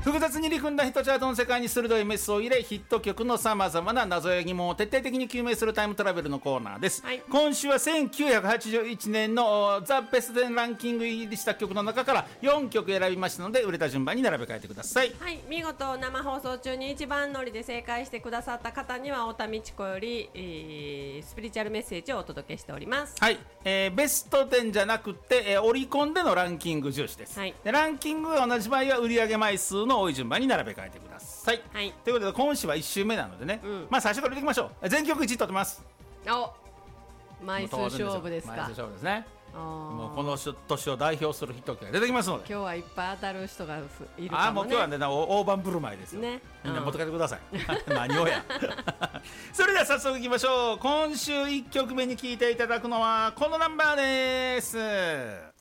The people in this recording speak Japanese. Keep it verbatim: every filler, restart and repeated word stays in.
複雑に入り組んだヒットチャートの世界に鋭いメスを入れ、ヒット曲のさまざまな謎や疑問を徹底的に究明するタイムトラベルのコーナーです、はい、今週はせんきゅうひゃくはちじゅういちねんのザ・ベストテンランキング入りした曲の中からよんきょく選びましたので、売れた順番に並べ替えてください。 はい、見事生放送中に一番乗りで正解してくださった方には太田美智子より、えー、スピリチュアルメッセージをお届けしております。 はい、えー、ベストテンじゃなくて、えー、オリコンでのランキング重視です、はい、でランキングが同じ場合は売上枚数の多い順番に並べ替えてください、はい、ということで今週はいち週目なのでね、うん、まあ最初から見ていきましょう。全曲いちい取ってます。 お枚数勝負ですか。 枚数勝負ですね。もうこの年を代表するヒット曲が出てきますので、 今日はいっぱい当たる人がいるかもね。 あもう今日はね大盤振る舞いですよ、ね、みんな持って帰ってください、うん、何をやそれでは早速いきましょう。今週いっきょくめに聴いていただくのはこのナンバーです。